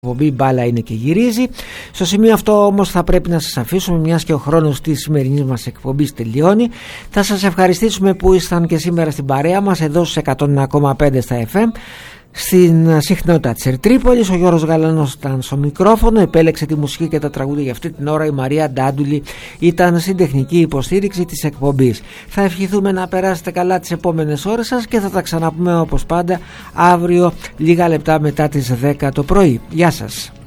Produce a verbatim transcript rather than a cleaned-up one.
εκπομπή μπάλα είναι και γυρίζει. Στο σημείο αυτό όμως θα πρέπει να σας αφήσουμε, μιας και ο χρόνος της σημερινής μας εκπομπής τελειώνει. Θα σας ευχαριστήσουμε που ήσταν και σήμερα στην παρέα μας εδώ στους εκατόν ένα κόμμα πέντε στα εφ εμ. Στην συχνότητα της Ερτρίπολης ο Γιώργος Γαλανός ήταν στο μικρόφωνο, επέλεξε τη μουσική και τα τραγούδια για αυτή την ώρα. Η Μαρία Ντάντουλη ήταν στην τεχνική υποστήριξη της εκπομπής. Θα ευχηθούμε να περάσετε καλά τις επόμενες ώρες σας και θα τα ξαναπούμε όπως πάντα αύριο λίγα λεπτά μετά τις δέκα το πρωί. Γεια σας.